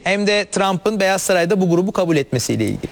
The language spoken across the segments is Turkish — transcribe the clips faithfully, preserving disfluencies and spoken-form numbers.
hem de Trump'ın Beyaz Saray'da bu grubu kabul etmesiyle ilgili.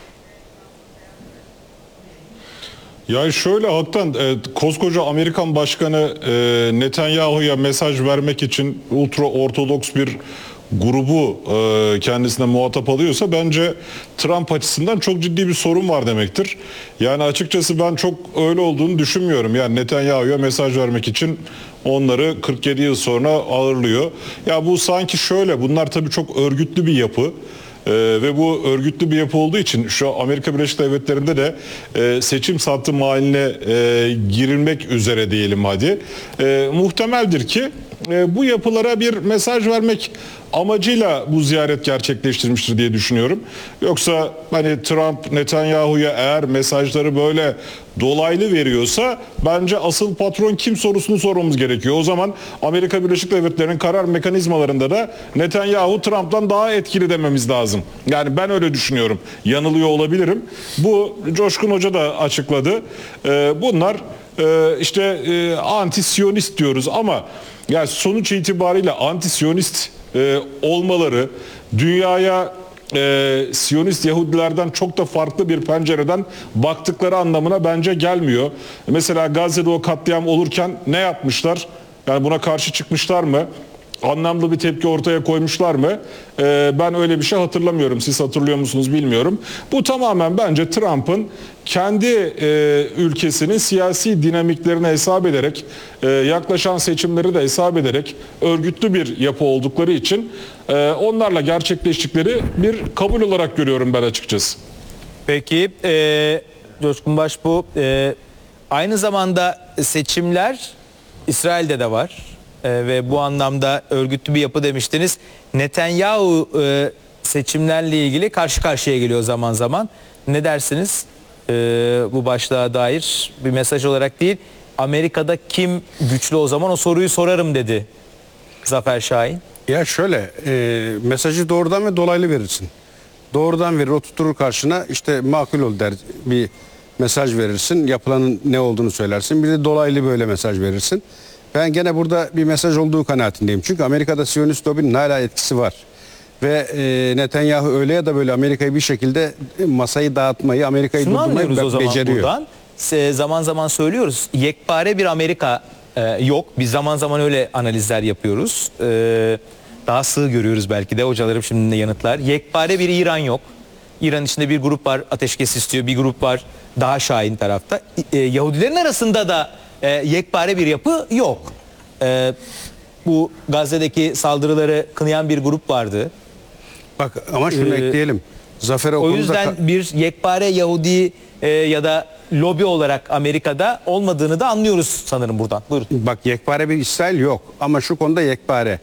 Yani şöyle hakikaten e, koskoca Amerikan Başkanı e, Netanyahu'ya mesaj vermek için ultra ortodoks bir grubu e, kendisine muhatap alıyorsa bence Trump açısından çok ciddi bir sorun var demektir. Yani açıkçası ben çok öyle olduğunu düşünmüyorum. Yani Netanyahu'ya mesaj vermek için onları kırk yedi yıl sonra ağırlıyor. Ya bu sanki şöyle, bunlar tabii çok örgütlü bir yapı. Ee, ve bu örgütlü bir yapı olduğu için şu Amerika Birleşik Devletleri'nde de e, seçim sattım haline e, girilmek üzere diyelim hadi. E, muhtemeldir ki e, bu yapılara bir mesaj vermek amacıyla bu ziyaret gerçekleştirmiştir diye düşünüyorum. Yoksa hani Trump Netanyahu'ya eğer mesajları böyle dolaylı veriyorsa bence asıl patron kim sorusunu sormamız gerekiyor. O zaman Amerika Birleşik Devletleri'nin karar mekanizmalarında da Netanyahu Trump'tan daha etkili dememiz lazım. Yani ben öyle düşünüyorum. Yanılıyor olabilirim. Bu Coşkun Hoca da açıkladı. Ee, bunlar e, işte e, anti-Siyonist diyoruz ama yani sonuç itibariyle anti-Siyonist e, olmaları dünyaya e, Siyonist Yahudilerden çok da farklı bir pencereden baktıkları anlamına bence gelmiyor. Mesela Gazze'de o katliam olurken ne yapmışlar? Yani buna karşı çıkmışlar mı? Anlamlı bir tepki ortaya koymuşlar mı? Ee, ben öyle bir şey hatırlamıyorum. Siz hatırlıyor musunuz bilmiyorum. Bu tamamen bence Trump'ın kendi e, ülkesinin siyasi dinamiklerini hesap ederek, e, yaklaşan seçimleri de hesap ederek örgütlü bir yapı oldukları için e, onlarla gerçekleştikleri bir kabul olarak görüyorum ben açıkçası. Peki e, Coşkun Baş bu. E, aynı zamanda seçimler İsrail'de de var. Ee, ve bu anlamda örgütlü bir yapı demiştiniz. Netanyahu e, seçimlerle ilgili karşı karşıya geliyor zaman zaman. Ne dersiniz e, bu başlığa dair? Bir mesaj olarak değil, Amerika'da kim güçlü o zaman o soruyu sorarım dedi Zafer Şahin. Ya şöyle e, mesajı doğrudan ve dolaylı verirsin. Doğrudan verir, oturtur karşına, işte makul ol der, bir mesaj verirsin. Yapılanın ne olduğunu söylersin. Bir de dolaylı böyle mesaj verirsin. Ben gene burada bir mesaj olduğu kanaatindeyim. Çünkü Amerika'da Siyonist lobinin hala etkisi var. Ve e, Netanyahu öyle ya da böyle Amerika'yı bir şekilde masayı dağıtmayı, Amerika'yı Şunu durdurmayı anlıyoruz o zaman beceriyor. buradan. Se- Zaman zaman söylüyoruz. Yekpare bir Amerika e, yok. Biz zaman zaman öyle analizler yapıyoruz. E, daha sığ görüyoruz belki de. Hocalarım şimdi de yanıtlar. Yekpare bir İran yok. İran içinde bir grup var, ateşkes istiyor. Bir grup var daha şahin tarafta. E, Yahudilerin arasında da e, yekpare bir yapı yok. E, bu Gazze'deki saldırıları kınayan bir grup vardı. Bak ama şunu Ee, ekleyelim. Zafer O yüzden bir yekpare Yahudi e, ya da lobi olarak Amerika'da olmadığını da anlıyoruz sanırım buradan. Buyurun. Bak yekpare bir İsrail yok ama şu konuda yekpare.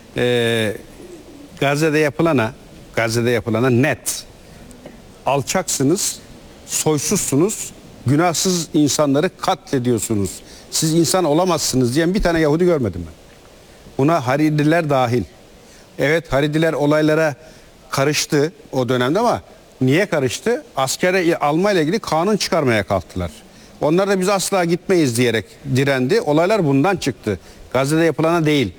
Ee, Gazze'de yapılana, Gazze'de yapılana net. Alçaksınız, soysuzsunuz, günahsız insanları katlediyorsunuz. Siz insan olamazsınız diyen bir tane Yahudi görmedim ben. Buna Haridiler dahil. Evet, Haridiler olaylara karıştı o dönemde ama niye karıştı? Askere almayla ilgili kanun çıkarmaya kalktılar. Onlar da biz asla gitmeyiz diyerek direndi. Olaylar bundan çıktı. Gazze'de yapılana değil.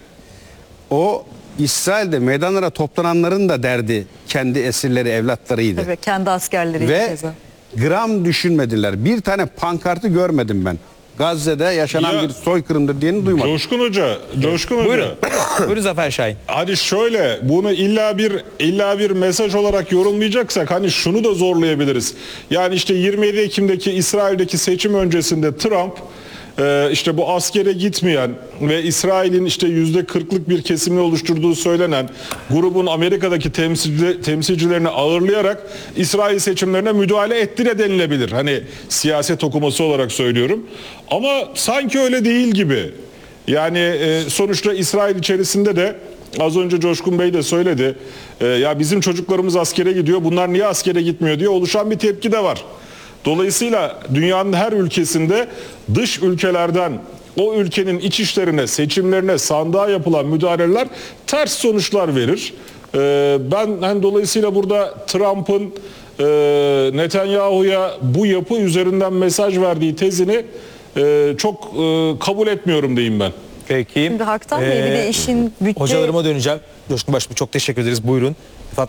O İsrail'de meydanlara toplananların da derdi kendi esirleri, evlatlarıydı. Tabii kendi askerleri. Ve gram düşünmediler. Bir tane pankartı görmedim ben. Gazze'de yaşanan Ya, bir soykırımdır diyeni duymadım. Coşkun Hoca, Coşkun Hoca. Buyurun. Buyurun Zafer Şahin. Hadi şöyle, bunu illa bir illa bir mesaj olarak yorumlayacaksak hani şunu da zorlayabiliriz. Yani işte yirmi yedi Ekim'deki İsrail'deki seçim öncesinde Trump e, işte bu askere gitmeyen ve İsrail'in işte yüzde kırklık bir kesimini oluşturduğu söylenen grubun Amerika'daki temsilci, temsilcilerini ağırlayarak İsrail seçimlerine müdahale etti de denilebilir. Hani siyaset okuması olarak söylüyorum. Ama sanki öyle değil gibi. Yani e, sonuçta İsrail içerisinde de az önce Coşkun Bey de söyledi. E, ya bizim çocuklarımız askere gidiyor, bunlar niye askere gitmiyor diye oluşan bir tepki de var. Dolayısıyla dünyanın her ülkesinde dış ülkelerden o ülkenin iç işlerine, seçimlerine, sandığa yapılan müdahaleler ters sonuçlar verir. E, ben hani dolayısıyla burada Trump'ın e, Netanyahu'ya bu yapı üzerinden mesaj verdiği tezini e, çok e, kabul etmiyorum diyeyim ben. Peki. Şimdi Haktan Bey bir de işin bütçe... Hocalarıma döneceğim. Coşkun Baş, çok teşekkür ederiz. Buyurun.